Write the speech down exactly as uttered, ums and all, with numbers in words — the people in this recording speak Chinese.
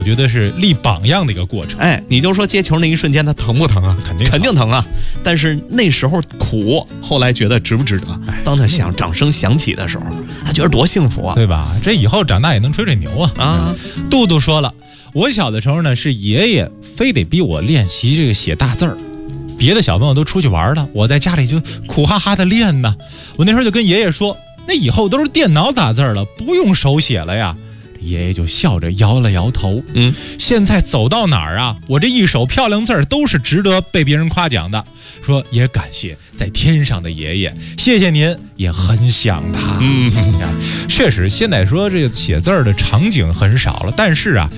我觉得是立榜样的一个过程。 哎，你就说接球那一瞬间他疼不疼啊？ 肯定肯定疼啊！但是那时候苦，后来觉得值不值得？当他响掌声响起的时候，他觉得多幸福啊， 对吧？这以后长大也能吹吹牛啊！ 啊， 杜杜说了，我小的时候呢，是爷爷非得逼我练习这个写大字儿，别的小朋友都出去玩了，我在家里就苦哈哈的练呢。我那时候就跟爷爷说，那以后都是电脑打字了，不用手写了呀。爷爷就笑着摇了摇头， 嗯， 现在走到哪儿啊，我这一手漂亮字儿都是值得被别人夸奖的。说也感谢在天上的爷爷，谢谢您，也很想他。 嗯， 确实，现在说这个写字儿的场景很少了，但是啊，